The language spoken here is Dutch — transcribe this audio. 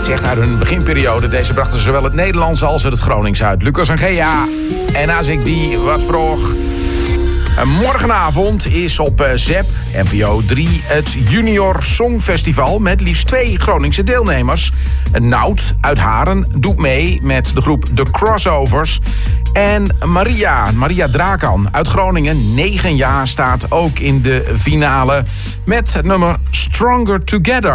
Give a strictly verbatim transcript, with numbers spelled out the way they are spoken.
Zegt uit hun beginperiode. Deze brachten zowel het Nederlands als het Gronings uit. Lucas en Gea. En als ik die wat vroeg... Morgenavond is op ZEP, N P O drie, het Junior Songfestival... met liefst twee Groningse deelnemers. Nout uit Haren doet mee met de groep The Crossovers. En Maria, Maria Drakan uit Groningen, negen jaar, staat ook in de finale... met het nummer Stronger Together.